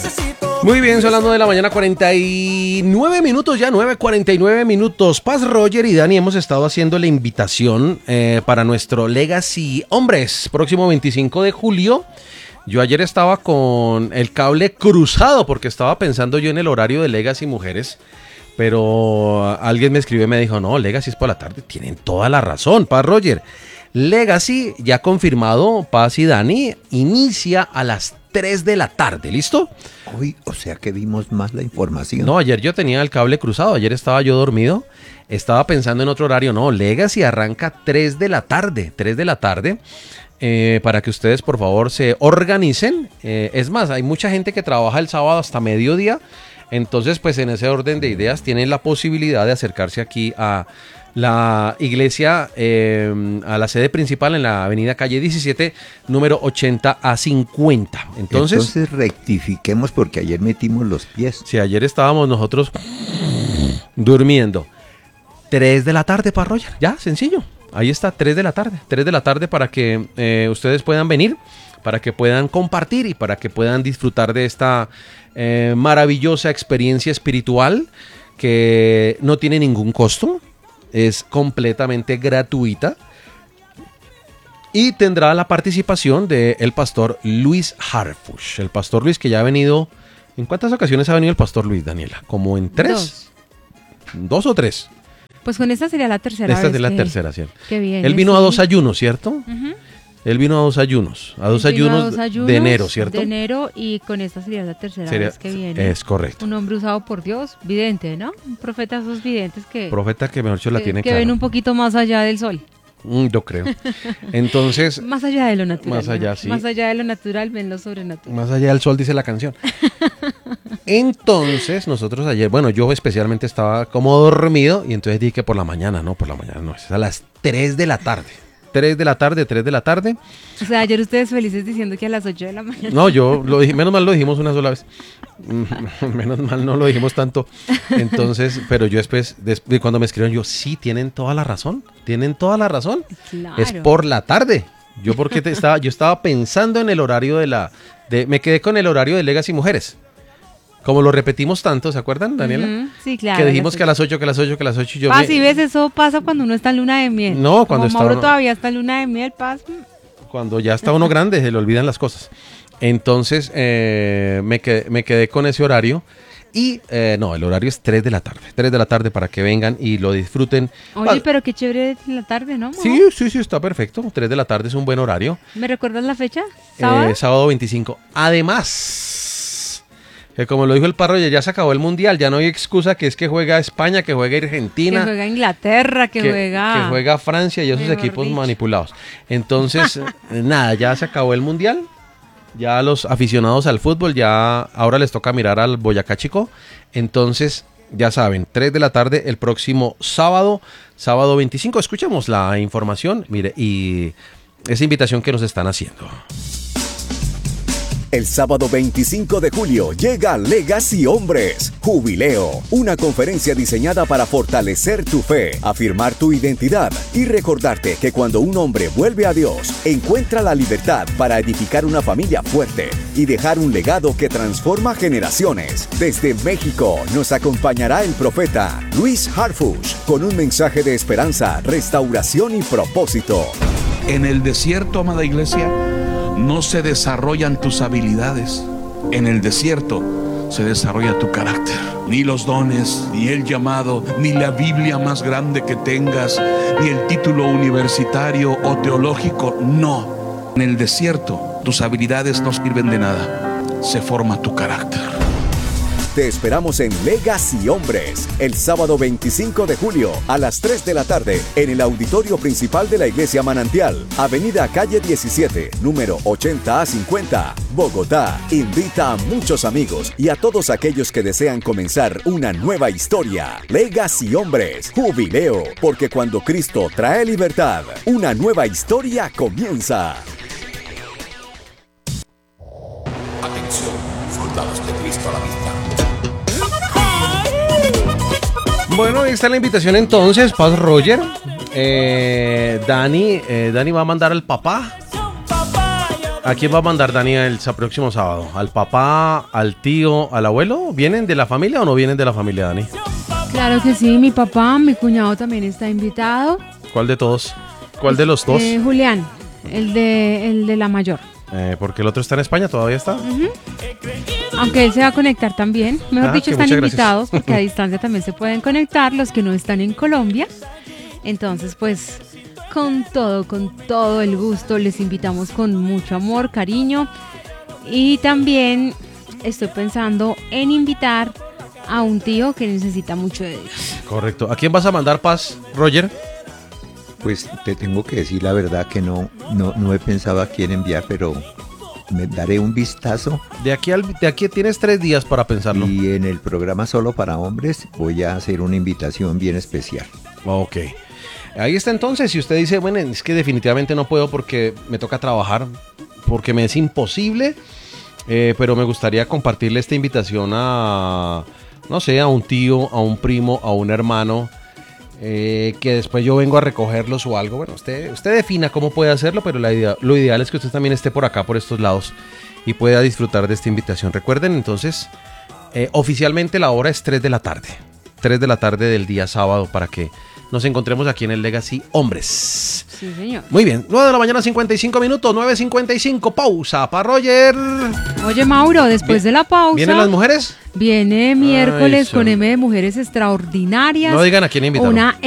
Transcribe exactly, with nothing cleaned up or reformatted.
Muy bien, son las nueve de la mañana, cuarenta y nueve minutos ya, nueve cuarenta y nueve minutos. Paz, Roger y Dani hemos estado haciendo la invitación eh, para nuestro Legacy Hombres, próximo veinticinco de julio. Yo ayer estaba con el cable cruzado porque estaba pensando yo en el horario de Legacy Mujeres, pero alguien me escribió y me dijo, no, Legacy es por la tarde. Tienen toda la razón, Paz, Roger. Legacy, ya confirmado, Paz y Dani, inicia a las tres de la tarde, ¿listo? Uy, o sea que vimos más la información. No, ayer yo tenía el cable cruzado, ayer estaba yo dormido, estaba pensando en otro horario. No, Legacy arranca tres de la tarde, tres de la tarde, eh, para que ustedes por favor se organicen. Eh, es más, hay mucha gente que trabaja el sábado hasta mediodía, entonces pues en ese orden de ideas tienen la posibilidad de acercarse aquí a la iglesia, eh, a la sede principal en la avenida calle diecisiete, número ochenta a cincuenta. Entonces, Entonces rectifiquemos porque ayer metimos los pies. si ayer estábamos nosotros durmiendo. tres de la tarde, para Roger, ya, sencillo. Ahí está, tres de la tarde. tres de la tarde para que eh, ustedes puedan venir, para que puedan compartir y para que puedan disfrutar de esta eh, maravillosa experiencia espiritual que no tiene ningún costo. Es completamente gratuita y tendrá la participación del pastor Luis Harfuch. El pastor Luis que ya ha venido... ¿En cuántas ocasiones ha venido el pastor Luis, Daniela? ¿Como en tres? Dos. ¿Dos o tres? Pues con esta sería la tercera Esta vez. es la que, tercera, ¿cierto? Qué bien. Él vino sí. a dos ayunos, ¿cierto? Uh-huh. Él vino a dos ayunos. A dos, Él vino ayunos, a dos ayunos de enero, ¿cierto? De enero y con esta sería la tercera Sería- vez que viene. Es correcto. Un hombre usado por Dios, vidente, ¿no? Un profeta de esos videntes que, Profeta que mejor dicho la que, tiene que clara. ven un poquito más allá del sol. Mm, yo creo. Entonces, Más allá de lo natural. Más allá, ¿no? sí. Más allá de lo natural ven lo sobrenatural. más allá del sol, dice la canción. Entonces, nosotros ayer, bueno, yo especialmente estaba como dormido y entonces dije que por la mañana, no, por la mañana no, es a las tres de la tarde. tres de la tarde, tres de la tarde. O sea, ayer ustedes felices diciendo que a las ocho de la mañana. No, yo lo dije, menos mal lo dijimos una sola vez. Menos mal no lo dijimos tanto. Entonces, pero yo después, después cuando me escribieron, yo, sí, tienen toda la razón, tienen toda la razón. Claro. Es por la tarde. Yo porque te estaba, yo estaba pensando en el horario de la, de, me quedé con el horario de Legacy Mujeres. Como lo repetimos tanto, ¿se acuerdan, Daniela? Ujú, sí, claro. Que dijimos que a las ocho, que a las ocho, que a las ocho. Yo Paz, me- y ves, eso pasa cuando uno está en luna de miel. No, cuando Como está Mauro uno- todavía está en luna de miel, Paz. Cuando ya está uno grande, se le olvidan las cosas. Entonces, eh, me, quedé, me quedé con ese horario. Y, eh, no, el horario es tres de la tarde. tres de la tarde para que vengan y lo disfruten. Oye, Ah, pero qué chévere en la tarde, ¿no? Mo? Sí, sí, sí, está perfecto. tres de la tarde es un buen horario. ¿Me recuerdas la fecha? ¿Sábado? Eh, sábado veinticinco. Además, que como lo dijo el Parro, ya se acabó el Mundial. Ya no hay excusa que es que juega España, que juega Argentina. Que juega Inglaterra, que, que, juega... que juega Francia y esos Mejor equipos dicho. manipulados. Entonces, eh, nada, ya se acabó el Mundial. Ya los aficionados al fútbol, ya ahora les toca mirar al Boyacá Chico. Entonces, ya saben, tres de la tarde el próximo sábado, sábado veinticinco. Escuchemos la información, mire, y esa invitación que nos están haciendo. El sábado veinticinco de julio llega Legacy Hombres, Jubileo, una conferencia diseñada para fortalecer tu fe, afirmar tu identidad y recordarte que cuando un hombre vuelve a Dios, encuentra la libertad para edificar una familia fuerte y dejar un legado que transforma generaciones. Desde México nos acompañará el profeta Luis Harfuch con un mensaje de esperanza, restauración y propósito. En el desierto, amada iglesia, no se desarrollan tus habilidades. En el desierto se desarrolla tu carácter. Ni los dones, ni el llamado, ni la Biblia más grande que tengas, ni el título universitario o teológico, no. En el desierto tus habilidades no sirven de nada. Se forma tu carácter. Te esperamos en Legacy Hombres, el sábado veinticinco de julio a las tres de la tarde en el auditorio principal de la Iglesia Manantial, Avenida Calle diecisiete, número ochenta a cincuenta, Bogotá. Invita a muchos amigos y a todos aquellos que desean comenzar una nueva historia. Legacy Hombres, Jubileo, porque cuando Cristo trae libertad, una nueva historia comienza. Atención, soldados de Cristo a la vista. Bueno, ahí está la invitación entonces, Paz, Roger. Eh, Dani, eh, Dani va a mandar al papá. ¿A quién va a mandar Dani el sa- próximo sábado? ¿Al papá, al tío, al abuelo? ¿Vienen de la familia o no vienen de la familia, Dani? Claro que sí, mi papá, mi cuñado también está invitado. ¿Cuál de todos? ¿Cuál de los dos? Eh, Julián, el de, el de la mayor. Eh, porque el otro está en España, ¿todavía está? Aunque él se va a conectar también. Mejor Ah, dicho, que están muchas gracias. invitados porque a distancia también se pueden conectar los que no están en Colombia. Entonces, pues, con todo, con todo el gusto, les invitamos con mucho amor, cariño. Y también estoy pensando en invitar a un tío que necesita mucho de Dios. Correcto. ¿A quién vas a mandar paz, Roger? Pues te tengo que decir la verdad que no, no, no he pensado a quién enviar, pero me daré un vistazo De aquí, al, de aquí tienes tres días para pensarlo. y en el programa Solo para Hombres voy a hacer una invitación bien especial. Ok. Ahí está entonces. Si usted dice, bueno, es que definitivamente no puedo porque me toca trabajar, porque me es imposible, eh, pero me gustaría compartirle esta invitación a, no sé, a un tío, a un primo, a un hermano, eh, que después yo vengo a recogerlos o algo. Bueno, usted, usted defina cómo puede hacerlo, pero la idea, lo ideal es que usted también esté por acá, por estos lados, y pueda disfrutar de esta invitación. Recuerden entonces, eh, oficialmente la hora es tres de la tarde. tres de la tarde del día sábado para que nos encontremos aquí en el Legacy Hombres. Sí, señor. Muy bien, nueve de la mañana, cincuenta y cinco minutos, nueve cincuenta y cinco, pausa para Roger. Oye, Mauro, después de la pausa, ¿Vienen las mujeres? viene miércoles Ay, con sí. M de Mujeres Extraordinarias. No digan a quién invitaron. Una